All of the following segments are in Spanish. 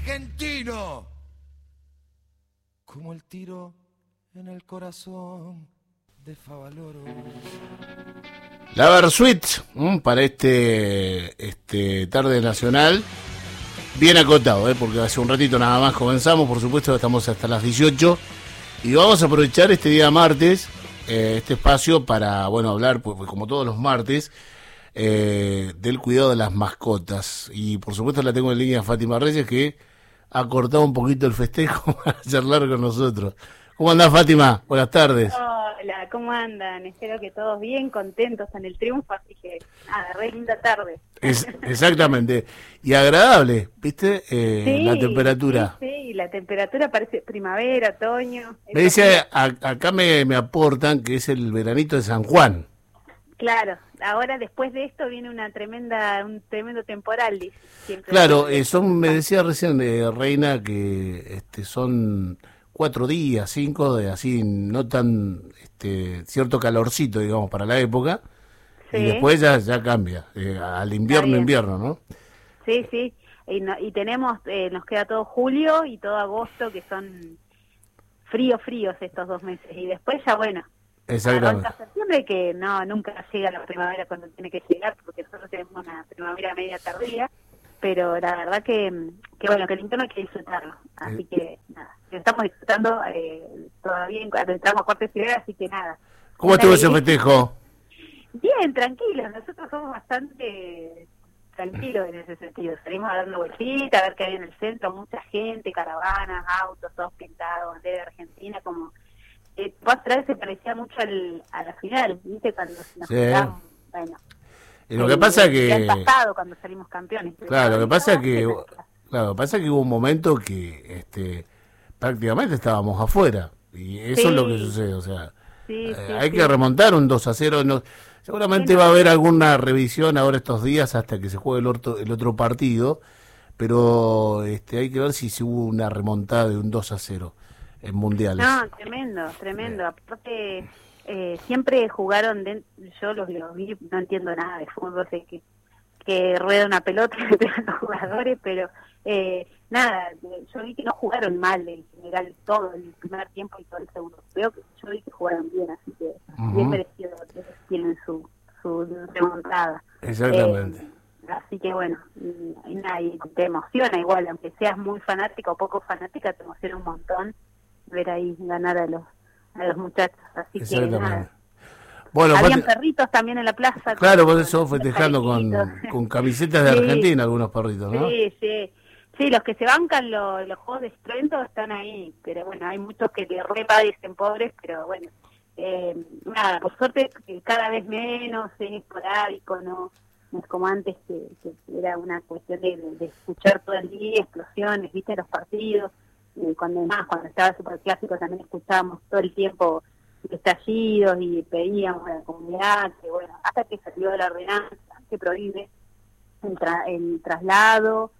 argentino. Como el tiro en el corazón de Favaloro. La Versuit para este tarde nacional, bien acotado, porque hace un ratito nada más comenzamos, por supuesto estamos hasta las 18 y vamos a aprovechar este día martes, este espacio para, bueno, hablar, pues, como todos los martes, del cuidado de las mascotas. Y por supuesto la tengo en línea Fátima Reyes, que ha cortado un poquito el festejo para charlar con nosotros. ¿Cómo andás, Fátima? Buenas tardes. Hola, ¿cómo andan? Espero que todos bien contentos en el triunfo, así que nada, re linda tarde. Exactamente. Y agradable, ¿viste? Sí, la temperatura. Sí, la temperatura parece primavera, otoño. Me dice, acá me aportan que es el veranito de San Juan. Claro, ahora después de esto viene un tremendo temporal, dice. Claro, me decía recién Reina que son 4 días, 5 de así, no tan cierto calorcito, digamos, para la época, sí. Y después ya cambia, al invierno, ¿no? Sí, sí, y tenemos, nos queda todo julio y todo agosto, que son fríos estos 2 meses, y después ya, bueno, exactamente. Hasta septiembre, que no, nunca llega la primavera cuando tiene que llegar, porque nosotros tenemos una primavera media tardía, pero la verdad que bueno, que el invierno hay que disfrutarlo, así que nada, lo estamos disfrutando todavía cuando entramos a cuarto de ciudad, así que nada. ¿Cómo estuvo ese festejo? Bien, tranquilos, nosotros somos bastante tranquilos en ese sentido, salimos a dar una vueltita, a ver qué hay en el centro, mucha gente, caravanas, autos, todos pintados, bandera de Argentina, como otra vez se parecía mucho a la final, ¿viste? Cuando nos quedamos, bueno. Y lo que pasa es que... el pasado, cuando salimos campeones. Claro, lo que pasa es que... Claro, pasa que hubo un momento que prácticamente estábamos afuera. Y eso es lo que sucede, o sea... hay que remontar un 2-0. No, seguramente va a haber alguna revisión ahora estos días hasta que se juegue el otro partido. Pero hay que ver si hubo una remontada de un 2-0 en mundiales. No, tremendo. Aparte, siempre jugaron, yo los vi, no entiendo nada de fútbol, sé que rueda una pelota y pegan los jugadores, pero nada, yo vi que no jugaron mal en general todo el primer tiempo y todo el segundo. Yo vi que jugaron bien, así que bien merecido tienen su remontada. Exactamente. Así que bueno, y nada, y te emociona igual, aunque seas muy fanática o poco fanática, te emociona un montón ver ahí ganar a los muchachos, así que nada. Bueno, habían perritos también en la plaza. Claro, por eso festejando con camisetas de Argentina algunos perritos, ¿no? Sí, los que se bancan los juegos de estruendo están ahí, pero bueno, hay muchos que le repadecen, pobres, pero bueno, nada, por suerte cada vez menos, es esporádico, no es como antes que era una cuestión de escuchar todo el día, explosiones, viste, los partidos. Cuando estaba el Superclásico también escuchábamos todo el tiempo estallidos y pedíamos a la comunidad que, bueno, hasta que salió la ordenanza que prohíbe el traslado,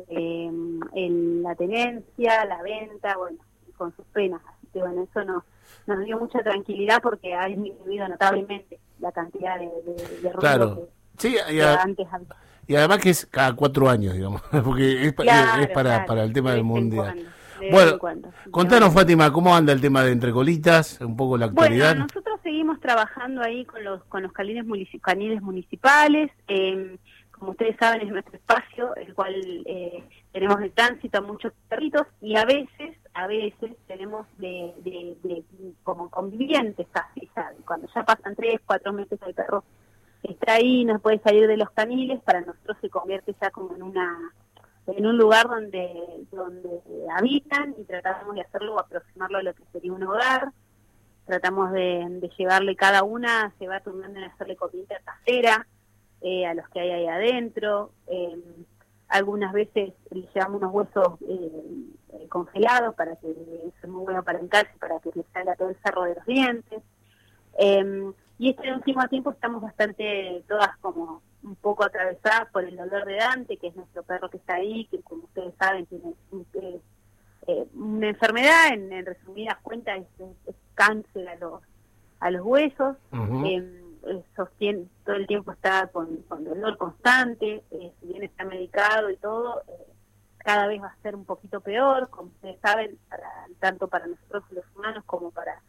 la tenencia, la venta, bueno, con sus penas. Así que bueno, eso nos dio mucha tranquilidad porque ha disminuido notablemente la cantidad de ruido. Claro, sí, antes había. Y además que es cada 4 años, digamos, porque es para el tema del mundial. Bueno, contanos, Fátima, ¿cómo anda el tema de Entre Colitas? Un poco la actualidad. Bueno, nosotros seguimos trabajando ahí con los caniles municipales. Como ustedes saben, es nuestro espacio, el cual tenemos de tránsito a muchos perritos y a veces tenemos de como convivientes casi, ¿sabes? Cuando ya pasan 3, 4 meses el perro está ahí, no puede salir de los caniles, para nosotros se convierte ya como en un lugar donde habitan y tratamos de aproximarlo a lo que sería un hogar. Tratamos de llevarle cada una, se va turnando en hacerle comida casera a los que hay ahí adentro. Algunas veces le llevamos unos huesos congelados para que eso es muy bueno para el calcio, para que le salga todo el sarro de los dientes. Y este último tiempo estamos bastante todas como un poco atravesadas por el dolor de Dante, que es nuestro perro que está ahí, que como ustedes saben tiene una enfermedad, en resumidas cuentas es cáncer a los huesos. Sostiene, todo el tiempo está con dolor constante, si bien está medicado y todo, cada vez va a ser un poquito peor, como ustedes saben, tanto para nosotros los humanos como para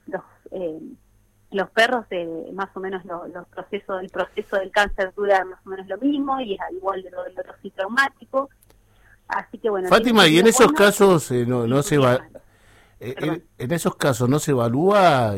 los perros, más o menos el proceso del cáncer dura más o menos lo mismo, y es igual de lo del otro traumático. Así que bueno. Fátima, y en esos casos no se va... en esos casos no se evalúa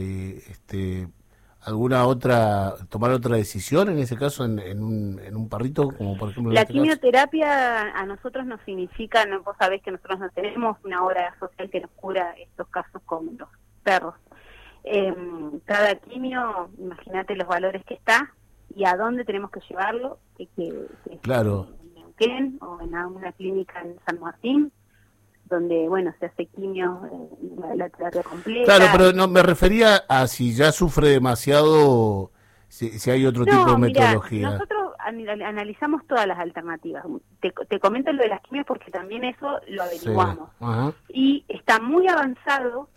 tomar otra decisión en ese caso en un perrito, como por ejemplo la quimioterapia a nosotros nos significa, vos sabés que nosotros no tenemos una obra social que nos cura estos casos con los perros. Cada quimio, imagínate los valores que está y a dónde tenemos que llevarlo, claro, en Neuquén o en alguna clínica en San Martín, donde, bueno, se hace quimio, la terapia completa. Claro, pero no me refería a si ya sufre demasiado, si hay otro tipo de metodología. Nosotros analizamos todas las alternativas. Te comento lo de las quimios porque también eso lo averiguamos. Sí. Y está muy avanzado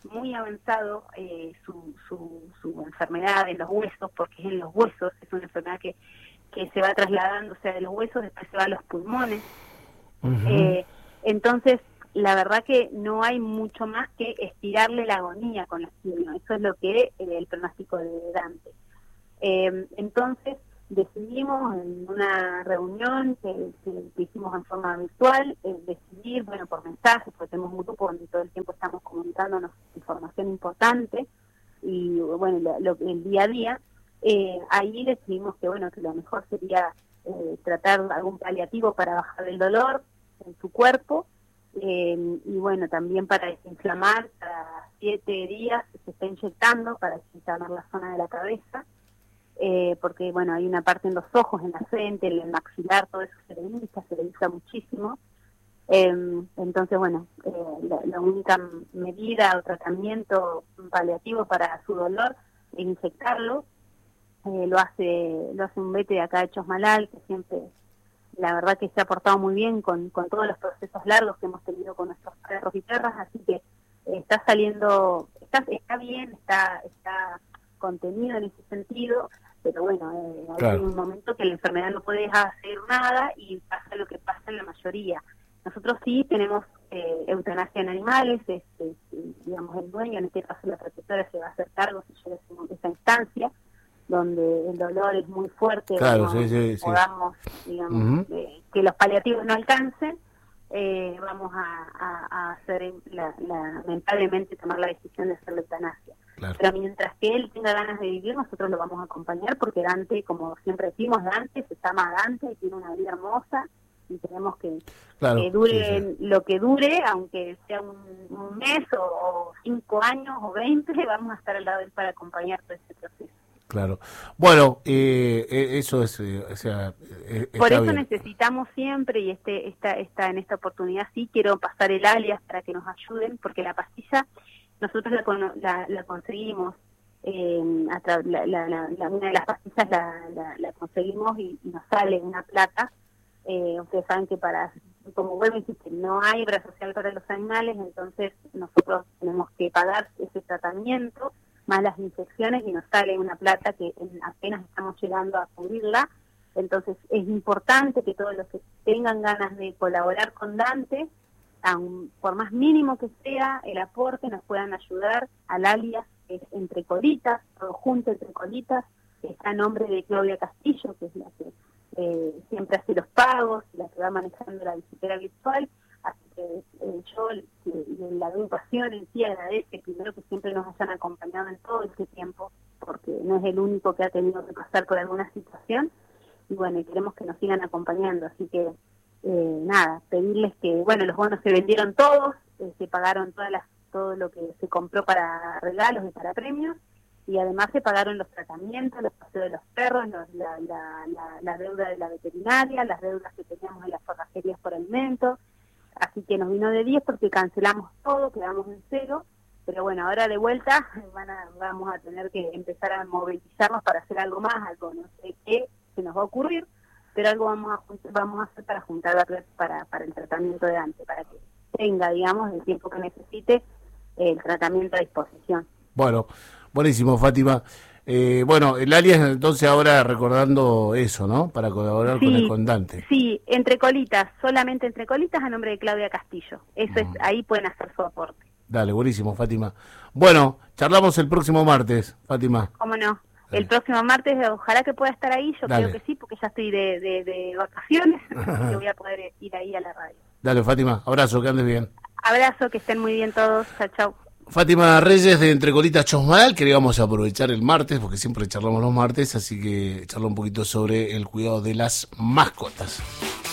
su enfermedad en los huesos, porque es en los huesos, es una enfermedad que se va trasladando, o sea, de los huesos después se va a los pulmones. Entonces, la verdad que no hay mucho más que estirarle la agonía con las quimios. Eso es lo que el pronóstico de Dante. Entonces decidimos en una reunión que hicimos en forma virtual, decidir, bueno, por mensajes, porque tenemos un grupo donde todo el tiempo estamos comunicándonos información importante y bueno, el día a día, ahí decidimos que bueno, que lo mejor sería tratar algún paliativo para bajar el dolor en su cuerpo. Y bueno, también para desinflamar, cada 7 días se está inyectando para desinflamar la zona de la cabeza, porque bueno, hay una parte en los ojos, en la frente, en el maxilar, todo eso se debilita muchísimo. Entonces bueno, la única medida o tratamiento paliativo para su dolor es inyectarlo. Lo hace un vete de acá de Chosmalal, que siempre, la verdad que se ha portado muy bien con todos los procesos largos que hemos tenido con nuestros perros y perras, así que está saliendo, está bien, está contenido en ese sentido, pero bueno, hay un momento que la enfermedad no puede hacer nada y pasa lo que pasa en la mayoría. Nosotros sí tenemos eutanasia en animales, digamos el dueño, en este caso la protectora, se va a hacer cargo si llega esa instancia, donde el dolor es muy fuerte, podamos, digamos, que los paliativos no alcancen, vamos a hacer, lamentablemente, tomar la decisión de hacer la eutanasia. Claro. Pero mientras que él tenga ganas de vivir, nosotros lo vamos a acompañar, porque Dante, como siempre decimos, Dante se llama Dante y tiene una vida hermosa, y tenemos que dure lo que dure, aunque sea un mes o 5 años o 20, vamos a estar al lado de él para acompañar todo ese proceso. Claro. Bueno, eso es, por eso bien. Necesitamos siempre, y en esta oportunidad sí quiero pasar el alias para que nos ayuden, porque la pastilla nosotros la conseguimos, una de las pastillas la conseguimos y nos sale una plata. Ustedes saben que como vuelvo a decir, no hay obra social para los animales, entonces nosotros tenemos que pagar ese tratamiento más las infecciones y nos sale una plata que apenas estamos llegando a cubrirla. Entonces es importante que todos los que tengan ganas de colaborar con Dante, por más mínimo que sea el aporte, nos puedan ayudar al alias, que es Entre Colitas, todo junto, Entre Colitas, que está a nombre de Claudia Castillo, que es la que siempre hace los pagos, la que va manejando la billetera virtual. Así que yo la agrupación en sí agradece primero que siempre nos hayan acompañado en todo este tiempo, porque no es el único que ha tenido que pasar por alguna situación, y bueno, y queremos que nos sigan acompañando. Así que nada, pedirles que, bueno, los bonos se vendieron todos, se pagaron todo lo que se compró para regalos y para premios, y además se pagaron los tratamientos, los paseos de los perros, la deuda de la veterinaria, las deudas que teníamos en las forrajerías por alimentos. Así que nos vino de 10 porque cancelamos todo, quedamos en 0, pero bueno, ahora de vuelta vamos a tener que empezar a movilizarnos para hacer algo más, algo no sé qué se nos va a ocurrir, pero algo vamos a hacer para juntar para el tratamiento de Dante, para que tenga, digamos, el tiempo que necesite el tratamiento a disposición. Bueno, buenísimo, Fátima. Bueno, el alias entonces ahora recordando eso, ¿no? Para colaborar con el contante. Sí, Entre Colitas, solamente Entre Colitas a nombre de Claudia Castillo. Eso es, ahí pueden hacer su aporte. Dale, buenísimo, Fátima. Bueno, charlamos el próximo martes, Fátima. ¿Cómo no? El próximo martes, ojalá que pueda estar ahí, yo Dale. creo que sí, porque ya estoy de vacaciones, y voy a poder ir ahí a la radio. Dale, Fátima, abrazo, que andes bien. Abrazo, que estén muy bien todos, chao, chao. Fátima Reyes de Entre Colitas Chosmal, que le vamos a aprovechar el martes, porque siempre charlamos los martes, así que charla un poquito sobre el cuidado de las mascotas.